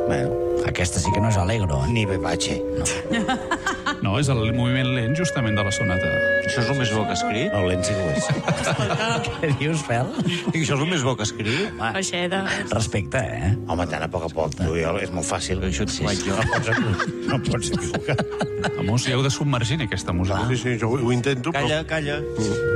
Bueno, Aquesta sí que no és Allegro, eh? ni Bebache. No, és el moviment lent, justament, de la sonata. Això és el més bo que ha escrit? No, lent sí que ho és. Què dius, Fel? Dic, això és el més bo que ha escrit? Baixeda. Respecte, eh? Home, tant a poc, tu, és molt fàcil. Això et faig jo. No pots equivocar. Amos, hi heu de submergir en aquesta música. Sí, jo ho intento, però... Calla.